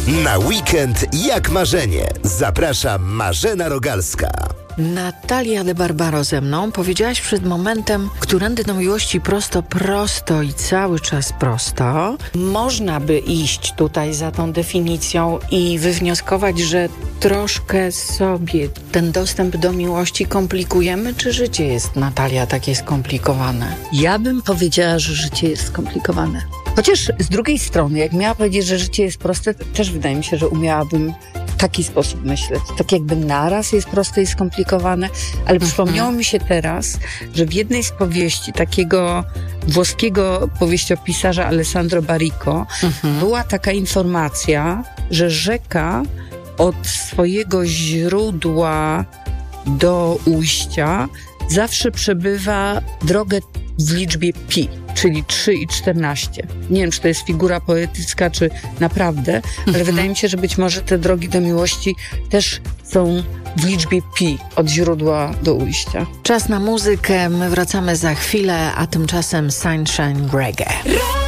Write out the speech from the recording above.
Na weekend jak marzenie. Zaprasza Marzena Rogalska. Natalia de Barbaro ze mną. Powiedziałaś przed momentem, którędy do miłości prosto, prosto i cały czas prosto. Można by iść tutaj za tą definicją i wywnioskować, że troszkę sobie ten dostęp do miłości komplikujemy, czy życie jest, Natalia, takie skomplikowane? Ja bym powiedziała, że życie jest skomplikowane. Chociaż z drugiej strony, jak miała powiedzieć, że życie jest proste, też wydaje mi się, że umiałabym w taki sposób myśleć. Tak jakby naraz jest proste i skomplikowane, ale przypomniało mi się teraz, że w jednej z powieści takiego włoskiego powieściopisarza Alessandro Baricco była taka informacja, że rzeka od swojego źródła do ujścia zawsze przebywa drogę w liczbie pi, czyli 3 i 14. Nie wiem, czy to jest figura poetycka, czy naprawdę, ale wydaje mi się, że być może te drogi do miłości też są w liczbie pi, od źródła do ujścia. Czas na muzykę, my wracamy za chwilę, a tymczasem Sunshine Reggae.